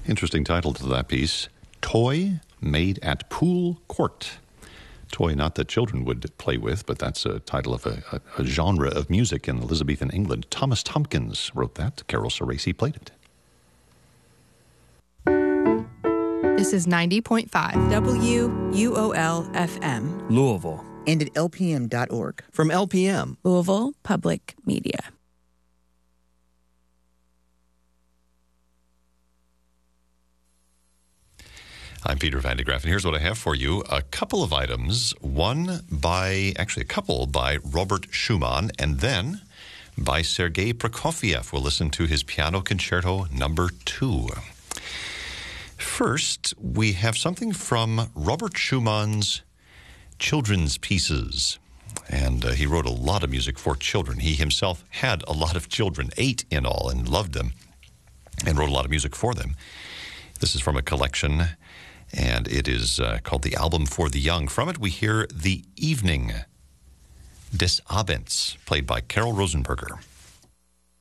Interesting title to that piece. Toy Made at Poole Court. Toy not that children would play with, but that's a title of a genre of music in Elizabethan England. Thomas Tomkins wrote that. Carol Ceresi played it. This is 90.5 WUOL-FM. Louisville. And at lpm.org. From LPM. Louisville Public Media. I'm Peter Van de Graaff, and here's what I have for you. A couple of items, a couple by Robert Schumann, and then by Sergei Prokofiev. We'll listen to his Piano Concerto No. 2. First, we have something from Robert Schumann's children's pieces. And he wrote a lot of music for children. He himself had a lot of children, 8 in all, and loved them, and wrote a lot of music for them. This is from a collection, and it is called The Album for the Young. From it, we hear The Evening, Des Abends, played by Carol Rosenberger.